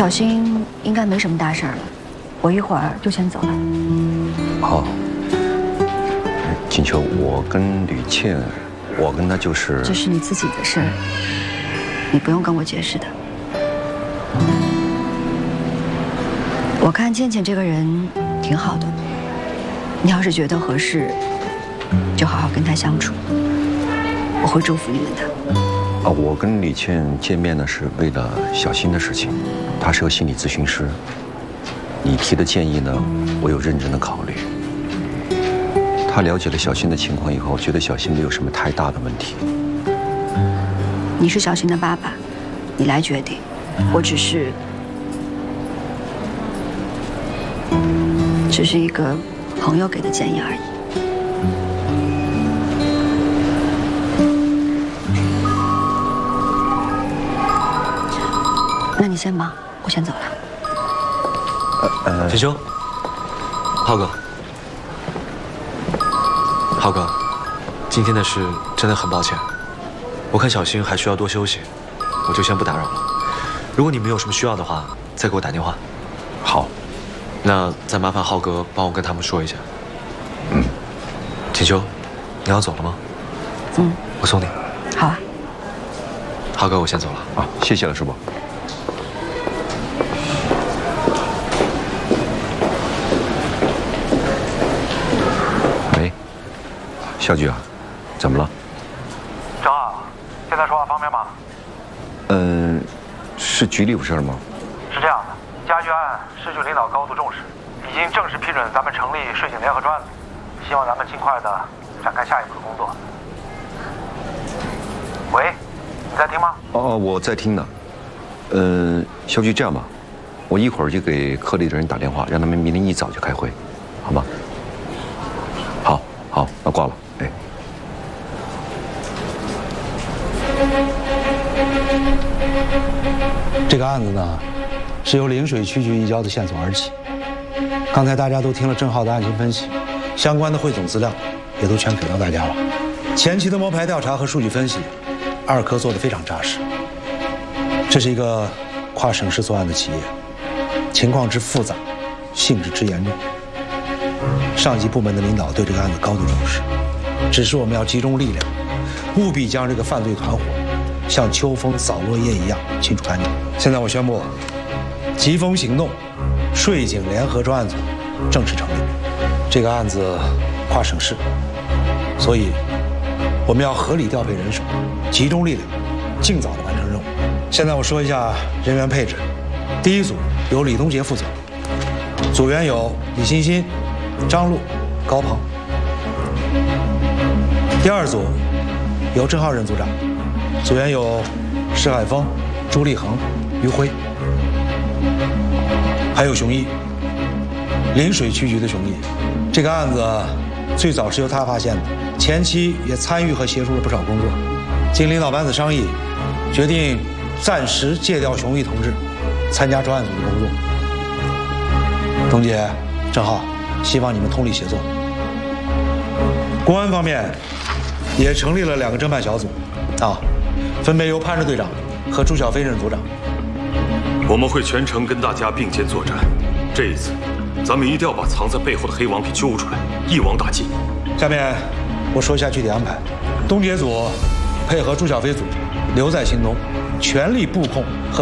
小新应该没什么大事了，我一会儿就先走了。 好，锦秋，我跟吕倩，我跟她就是…… 这是你自己的事儿，你不用跟我解释的。我看倩倩这个人挺好的，你要是觉得合适，就好好跟她相处，我会祝福你们的。 我跟李倩见面呢，是为了小新的事情，她是个心理咨询师。你提的建议呢，我有认真的考虑。她了解了小新的情况以后，觉得小新没有什么太大的问题。 你是小新的爸爸，你来决定，我只是一个朋友给的建议而已。那你先忙，我先走了。 锦秋，浩哥，浩哥，今天的事真的很抱歉。我看小新还需要多休息，我就先不打扰了。如果你们有什么需要的话，再给我打电话。 好， 那再麻烦浩哥帮我跟他们说一下。锦秋，你要走了吗？我送你。 好啊。 浩哥，我先走了。 谢谢了，师伯。喂，小菊啊，怎么了？ 张浩，现在说话方便吗？ 是局里有事吗？ 是这样的，家具案市局领导高度重视，已经正式批准咱们成立税警联合专案组，希望咱们尽快的展开下一步的工作。喂，你在听吗？ 我在听呢。小菊，这样吧，我一会儿就给科里的人打电话，让他们明天一早就开会，好吗？好，那挂了。 这个案子呢，是由陵水区局移交的线索而起。刚才大家都听了郑浩的案情分析，相关的汇总资料也都全给到大家了。前期的摸排调查和数据分析，二科做得非常扎实。这是一个跨省市作案的企业，情况之复杂，性质之严重。上级部门的领导对这个案子高度重视，只是我们要集中力量，务必将这个犯罪团伙像秋风扫落叶一样清除干净。现在我宣布，疾风行动税警联合专案组正式成立。这个案子跨省市，所以我们要合理调配人手，集中力量，尽早的完成任务。现在我说一下人员配置：第一组由李东杰负责，组员有李欣欣、张璐、高鹏；第二组由郑浩任组长，组员有施海峰、朱立恒、于辉，还有熊一，陵水区局的熊一。这个案子最早是由他发现的，前期也参与和协助了不少工作。经领导班子商议，决定暂时借调熊一同志参加专案组的工作。东杰、郑浩，希望你们通力协作。公安方面也成立了2个侦办小组，分别由潘支队长和朱小飞任组长。 我们会全程跟大家并肩作战。这一次，咱们一定要把藏在背后的黑王给揪出来，一网打尽。 下面我说一下具体安排：东杰组配合朱小飞组留在新东，全力布控和